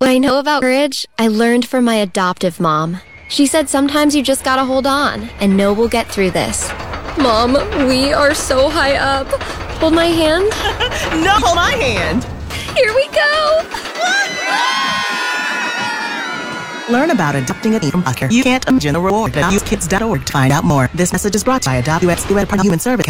What I know about courage, I learned from my adoptive mom. She said sometimes you just gotta hold on and know we'll get through this. Mom, we are so high up. Hold my hand. No, hold my hand. Here we go. Learn about adopting a teen from Bucker. You can't imagine the reward at usekids.org to find out more. This message is brought by Adopt US Human Service.